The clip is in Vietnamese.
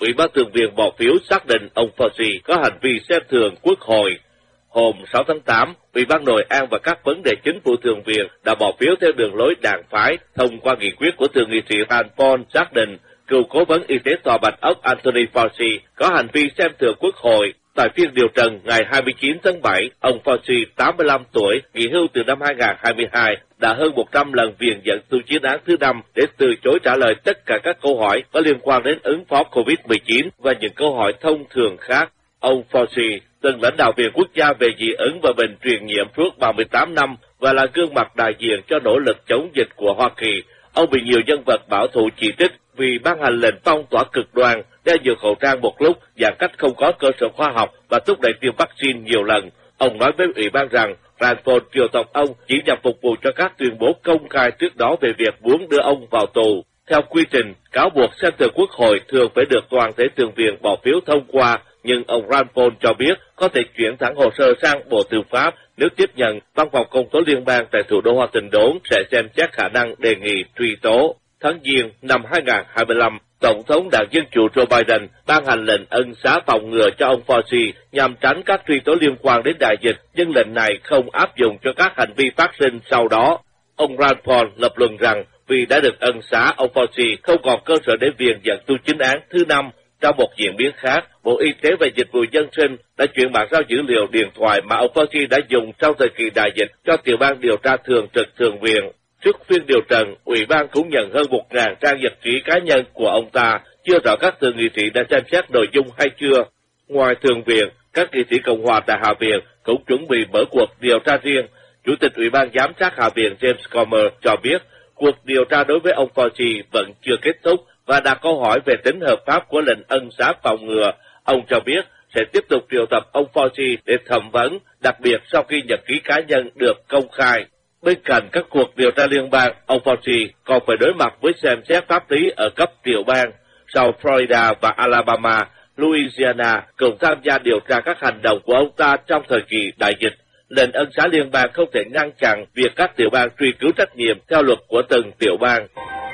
Ủy ban Thượng viện bỏ phiếu xác định ông Fauci có hành vi xem thường Quốc hội. Hôm 6 tháng 8, Ủy ban Nội an và các vấn đề chính phủ Thượng viện đã bỏ phiếu theo đường lối đảng phái thông qua nghị quyết của Thượng nghị sĩ Rand Paul xác định cựu cố vấn y tế Tòa Bạch Ốc Anthony Fauci có hành vi xem thường Quốc hội. Tại phiên điều trần ngày 29 tháng 7, ông Fauci, 85 tuổi, nghỉ hưu từ năm 2022, đã hơn 100 lần viện dẫn tu chiến án thứ 5 để từ chối trả lời tất cả các câu hỏi có liên quan đến ứng phó COVID-19 và những câu hỏi thông thường khác. Ông Fauci từng lãnh đạo Viện Quốc gia về dị ứng và bệnh truyền nhiễm suốt 38 năm và là gương mặt đại diện cho nỗ lực chống dịch của Hoa Kỳ. Ông bị nhiều nhân vật bảo thủ chỉ trích vì ban hành lệnh phong tỏa cực đoan, đeo nhiều khẩu trang một lúc, giãn cách không có cơ sở khoa học và thúc đẩy tiêm vaccine nhiều lần. Ông nói với Ủy ban rằng Rand Paul triệu tập ông chỉ nhằm phục vụ cho các tuyên bố công khai trước đó về việc muốn đưa ông vào tù. Theo quy trình, cáo buộc xem thường Quốc hội thường phải được toàn thể Thượng viện bỏ phiếu thông qua, nhưng ông Rand Paul cho biết có thể chuyển thẳng hồ sơ sang Bộ Tư pháp nếu tiếp nhận Văn phòng Công tố Liên bang tại thủ đô Washington đốn sẽ xem xét khả năng đề nghị truy tố. Tháng Giêng năm 2025, Tổng thống Đảng Dân Chủ Joe Biden ban hành lệnh ân xá phòng ngừa cho ông Fauci nhằm tránh các truy tố liên quan đến đại dịch, nhưng lệnh này không áp dụng cho các hành vi phát sinh sau đó. Ông Rand Paul lập luận rằng vì đã được ân xá, ông Fauci không còn cơ sở để viện dẫn tu chính án thứ 5. Trong một diễn biến khác, Bộ Y tế và Dịch vụ Dân sinh đã chuyển bản giao dữ liệu điện thoại mà ông Fauci đã dùng trong thời kỳ đại dịch cho tiểu ban điều tra thường trực Thượng viện. Trước phiên điều trần, Ủy ban cũng nhận hơn 1.000 trang nhật ký cá nhân của ông ta, chưa rõ các thượng nghị sĩ đã xem xét nội dung hay chưa. Ngoài Thượng viện, các nghị sĩ Cộng hòa tại Hạ viện cũng chuẩn bị mở cuộc điều tra riêng. Chủ tịch Ủy ban Giám sát Hạ viện James Comer cho biết cuộc điều tra đối với ông Fauci vẫn chưa kết thúc và đặt câu hỏi về tính hợp pháp của lệnh ân xá phòng ngừa. Ông cho biết sẽ tiếp tục triệu tập ông Fauci để thẩm vấn, đặc biệt sau khi nhật ký cá nhân được công khai. Bên cạnh các cuộc điều tra liên bang, ông Fauci còn phải đối mặt với xem xét pháp lý ở cấp tiểu bang. Sau Florida và Alabama, Louisiana cùng tham gia điều tra các hành động của ông ta trong thời kỳ đại dịch. Lệnh ân xá liên bang không thể ngăn chặn việc các tiểu bang truy cứu trách nhiệm theo luật của từng tiểu bang.